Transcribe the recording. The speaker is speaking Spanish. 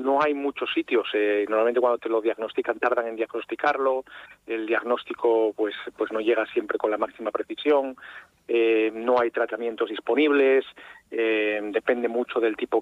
no hay muchos sitios. Normalmente cuando te lo diagnostican tardan en diagnosticarlo, el diagnóstico pues no llega siempre con la máxima precisión, no hay tratamientos disponibles, depende mucho del tipo